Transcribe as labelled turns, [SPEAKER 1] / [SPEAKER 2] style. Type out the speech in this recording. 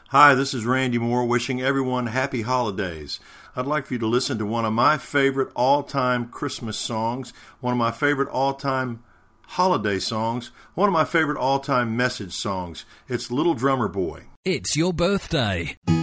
[SPEAKER 1] Hi, this is Randy Moore wishing everyone happy holidays. I'd like for you to listen to one of my favorite all-time Christmas songs, one of my favorite all-time holiday songs, one of my favorite all-time message songs. It's Little Drummer Boy.
[SPEAKER 2] It's your birthday.